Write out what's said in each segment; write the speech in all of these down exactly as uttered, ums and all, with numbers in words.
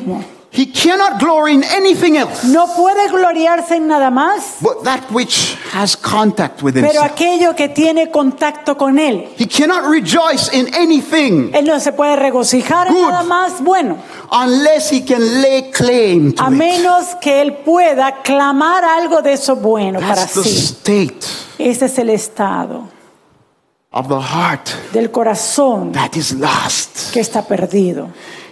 mismo. He cannot glory in anything else No puede gloriarse en nada más, but that which has contact with pero himself. aquello que tiene contacto con Él. He cannot rejoice in anything Él no se puede regocijar en Good. nada más bueno, unless he can lay claim to a it. menos que Él pueda clamar algo de eso bueno para That's the sí. state Ese es el estado of the heart del corazón that is lost. que está perdido.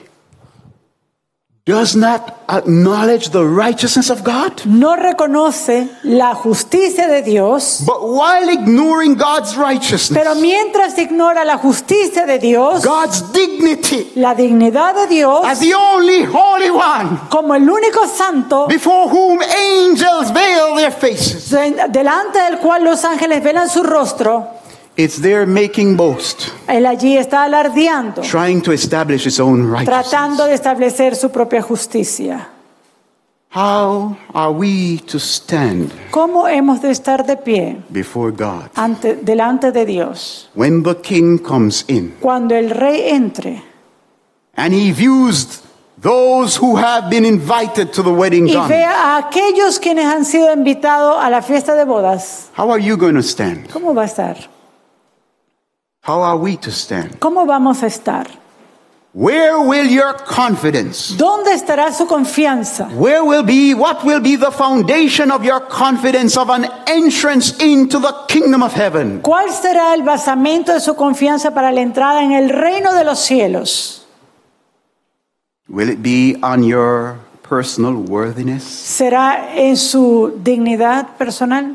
Does not acknowledge the righteousness of God, No reconoce la justicia de Dios, but while ignoring God's righteousness, pero mientras ignora la justicia de Dios, God's dignity la dignidad de Dios, as the only holy one, como el único santo, before whom angels veil their faces, delante del cual los ángeles velan su rostro, it's there making boast, Él allí está alardeando, trying to establish its own righteousness. tratando de establecer su propia justicia. How are we to stand ¿Cómo hemos de estar de pie before God ante, delante de Dios when the king comes in cuando el rey entre and he views those who have been invited to the wedding y done? vea a aquellos quienes han sido invitados a la fiesta de bodas? How are you going to stand? ¿Cómo va a estar? How are we to stand? ¿Cómo vamos a estar? Where will your confidence? ¿Dónde estará su confianza? Where will be, what will be the foundation of your confidence of an entrance into the kingdom of heaven? ¿Cuál será el basamento de su confianza para la entrada en el reino de los cielos? Will it be on your personal worthiness? ¿Será en su dignidad personal?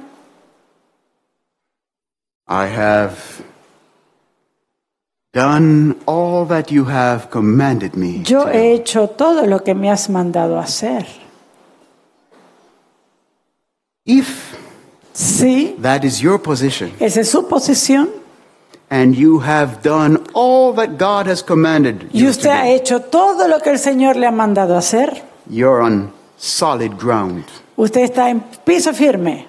I have done all that you have commanded me. Yo to he do. hecho todo lo que me has mandado hacer. If Sí, that is your position, esa es su posición. and you have done all that God has commanded Y you usted ha to hecho todo lo que el Señor le ha mandado hacer. do, you're on solid ground. Usted está en piso firme.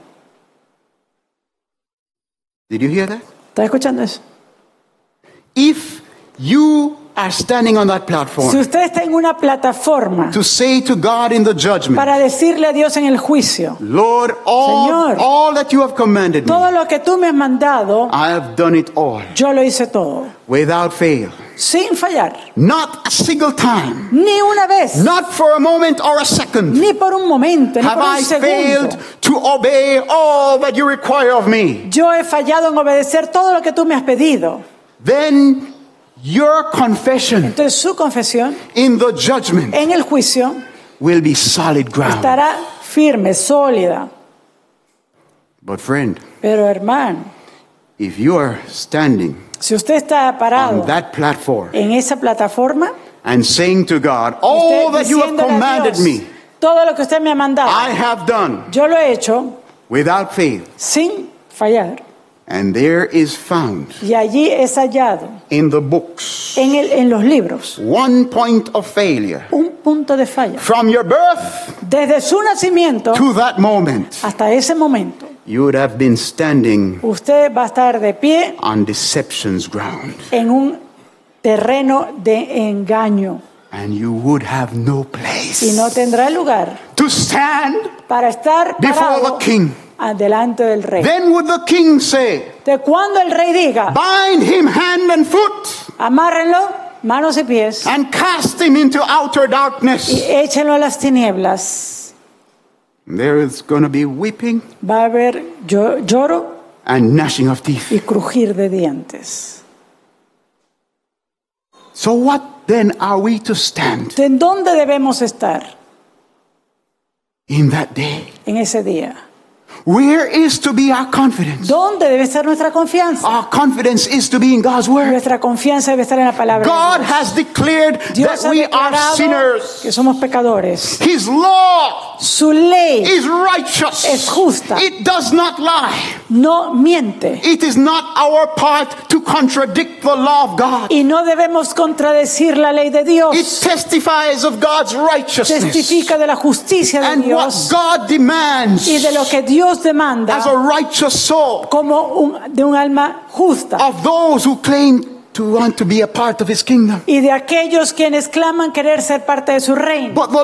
Did you hear that? ¿Está escuchando eso? If you are standing on that platform Si usted está en una plataforma to say to God in the judgment, para decirle a Dios en el juicio, Lord, all, Señor, all that you have commanded me, todo lo que tú me has mandado, I have done it all yo lo hice todo, without fail. sin fallar, Not a single time, ni una vez, not for a moment or a second, ni por un momento, ni have por un I segundo. failed to obey all that you require of me. Yo he fallado en obedecer todo lo que tú me has pedido. Then your confession Entonces su confesión in the judgment en el juicio will be solid ground. estará firme, sólida. But friend, Pero hermano, if you are standing si usted está parado on that platform en esa plataforma, and saying to God, usted all that you have diciéndole a commanded Dios, me, todo lo que usted me ha mandado, I have done yo lo he hecho without fail. sin fallar. And there is found Y allí es hallado in the books en, el, en los libros one point of failure un punto de falla. from your birth Desde su nacimiento to that moment. hasta ese momento, You would have been standing usted va a estar de pie on deception's ground, en un terreno de engaño and you would have no place y no tendrá lugar to stand para estar before parado the king. delante del rey. Then would the king say, De cuando el rey diga, bind him hand and foot amárrenlo, manos y pies, and cast him into outer darkness. y échenlo a las tinieblas. There is going to be weeping Va a haber llo- lloro and gnashing of teeth. y crujir de dientes. So what then are we to stand ¿En dónde debemos estar in that day? en ese día? Where is to be our confidence? ¿Dónde debe estar nuestra confianza? Our confidence is to be in God's word. Nuestra confianza debe estar en la palabra God de Dios. has declared Dios that ha we are declarado sinners. que somos pecadores. His law Su ley is righteous. es justa. It does not lie. no miente. It is not our part to contradict the law of God. Y no debemos contradecir la ley de It Dios. testifies of God's righteousness Testifica de la justicia de and what Dios God demands y de lo que Dios demanda as a righteous soul como un, de un alma justa. of those who claim to want to be a part of his kingdom. y de aquellos quienes claman querer ser parte de su reino. But the